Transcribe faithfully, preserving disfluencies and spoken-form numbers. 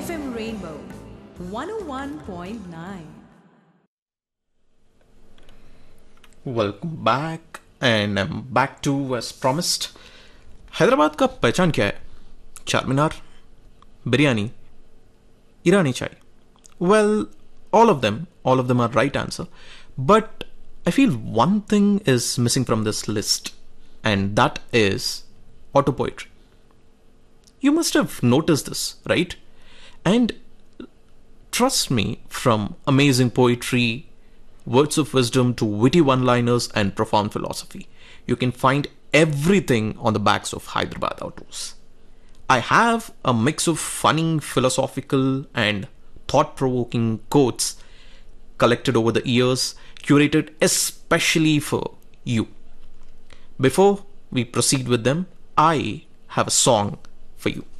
F M Rainbow one oh one point nine. Welcome back and I am back to as promised. Hyderabad का पहचान क्या है? चार मीनार, बिरयानी, ईरानी चाय. Well, all of them, all of them are right answer. But I feel one thing is missing from this list, and that is auto poetry. You must have noticed this, right? And trust me, from amazing poetry, words of wisdom to witty one-liners and profound philosophy, you can find everything on the backs of Hyderabad autos. I have a mix of funny, philosophical and thought-provoking quotes collected over the years, curated especially for you. Before we proceed with them, I have a song for you.